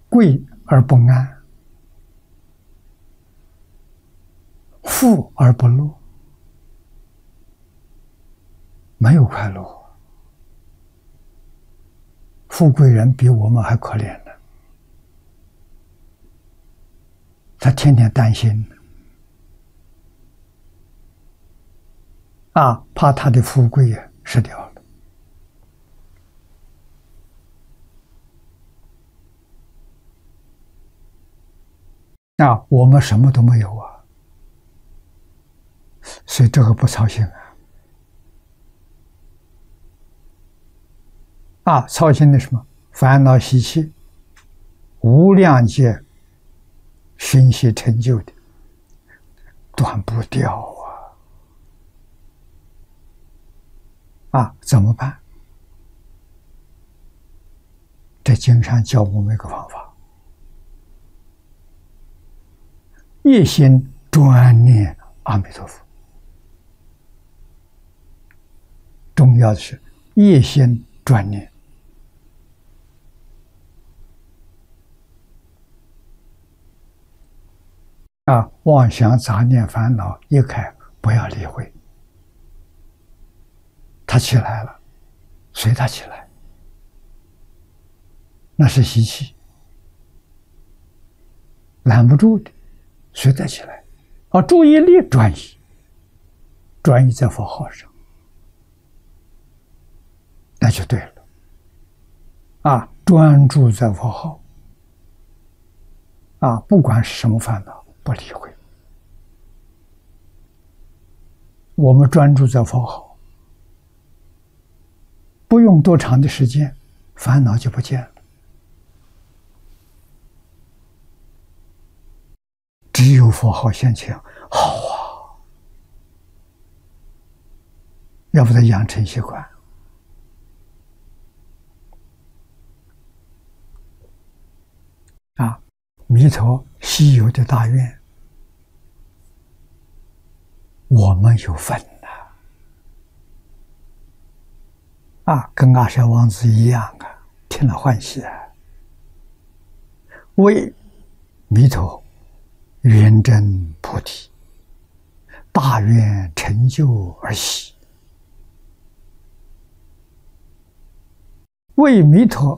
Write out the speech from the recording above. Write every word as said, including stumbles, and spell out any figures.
贵而不安，富而不乐，没有快乐。富贵人比我们还可怜呢，他天天担心啊，怕他的富贵呀失掉了。啊，我们什么都没有啊，所以这个不操心啊。啊，操心的什么？烦恼习气，无量劫熏习成就的，断不掉啊！啊，怎么办？这经上教我们一个方法：一心专念阿弥陀佛。重要的是一心专念。啊，妄想、杂念、烦恼一开，不要理会，它起来了，随它起来，那是习气，拦不住的，随它起来。啊，注意力转移，转移在佛号上，那就对了。啊，专注在佛号，啊，不管是什么烦恼，不理会。我们专注在佛号，不用多长的时间，烦恼就不见了。只有佛号现前，好啊！要不得养成习惯。啊，弥陀稀有的大愿，我们有份呐！啊，跟阿舍王子一样啊，听了欢喜啊，为弥陀圆真菩提大愿成就而喜，为弥陀